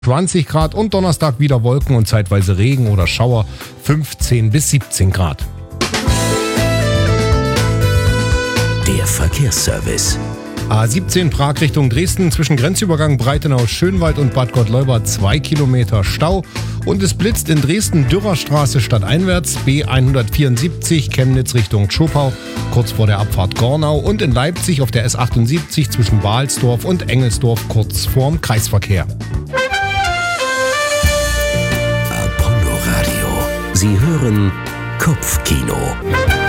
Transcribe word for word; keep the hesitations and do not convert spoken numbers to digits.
zwanzig Grad und Donnerstag wieder Wolken und zeitweise Regen oder Schauer, fünfzehn bis siebzehn Grad. Der Verkehrsservice. A siebzehn Prag Richtung Dresden zwischen Grenzübergang Breitenau-Schönwald und Bad Gottleuba zwei Kilometer Stau. Und es blitzt in Dresden Dürerstraße stadteinwärts, B hundertvierundsiebzig Chemnitz Richtung Zschopau, kurz vor der Abfahrt Gornau. Und in Leipzig auf der S achtundsiebzig zwischen Walsdorf und Engelsdorf kurz vorm Kreisverkehr. Apollo Radio. Sie hören Kopfkino.